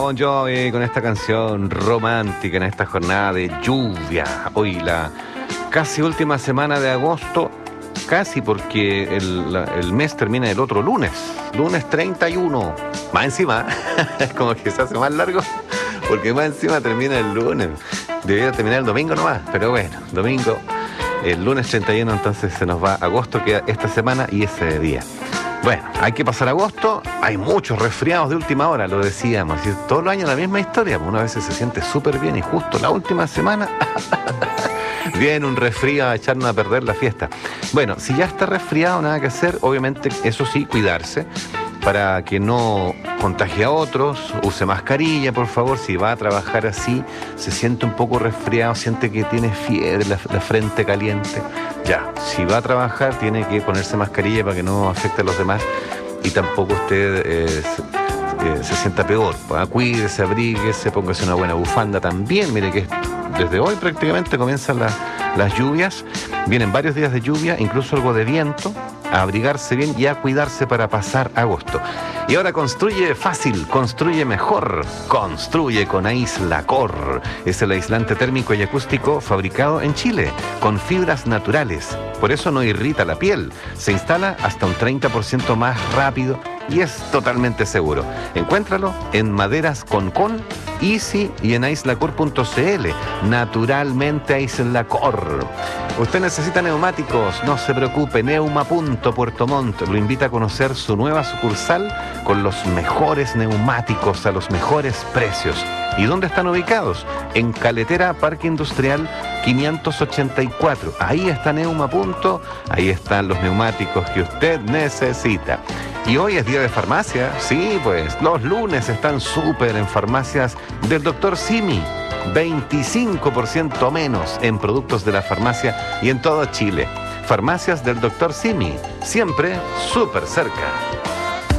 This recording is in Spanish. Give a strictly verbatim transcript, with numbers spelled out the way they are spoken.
Bon Jovi con esta canción romántica en esta jornada de lluvia. Hoy la casi última semana de agosto, casi porque el, la, el mes termina el otro lunes, lunes treinta y uno. Más encima, es como que se hace más largo, porque más encima termina el lunes. Debería terminar el domingo nomás, pero bueno, domingo, el lunes treinta y uno, entonces se nos va agosto, queda esta semana y ese día. Bueno, hay que pasar agosto, hay muchos resfriados de última hora, lo decíamos, y todos los años la misma historia, una vez se siente súper bien y justo la última semana viene un resfrío a echarnos a perder la fiesta. Bueno, si ya está resfriado, nada que hacer, obviamente, eso sí, cuidarse, para que no contagie a otros, use mascarilla, por favor, si va a trabajar así, se siente un poco resfriado, siente que tiene fiebre, la, la frente caliente, ya, si va a trabajar tiene que ponerse mascarilla para que no afecte a los demás y tampoco usted eh, se, eh, se sienta peor, pues, cuídese, abríguese, póngase una buena bufanda también, mire que desde hoy prácticamente comienzan la, las lluvias, vienen varios días de lluvia, incluso algo de viento, a abrigarse bien y a cuidarse para pasar agosto. Y ahora construye fácil, construye mejor, construye con Aislacor. Es el aislante térmico y acústico fabricado en Chile, con fibras naturales. Por eso no irrita la piel, se instala hasta un treinta por ciento más rápido y es totalmente seguro. Encuéntralo en Maderas Concon, Easy y en aislacor punto cl. Naturalmente Aislacor. Usted necesita neumáticos, no se preocupe, Neuma punto Puerto Montt lo invita a conocer su nueva sucursal con los mejores neumáticos a los mejores precios. ¿Y dónde están ubicados? En Caletera Parque Industrial quinientos ochenta y cuatro. Ahí está Neuma Punto, ahí están los neumáticos que usted necesita. Y hoy es día de farmacia, sí, pues los lunes están súper en farmacias del doctor Simi. veinticinco por ciento menos en productos de la farmacia y en todo Chile. Farmacias del doctor Simi, siempre súper cerca.